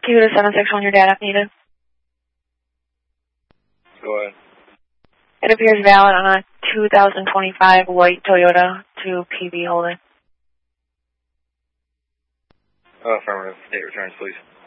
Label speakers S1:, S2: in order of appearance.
S1: Q to 761, your data if needed.
S2: Go ahead.
S1: It appears valid on a 2025 white Toyota to PV holder.
S2: Affirmative. Date returns, please.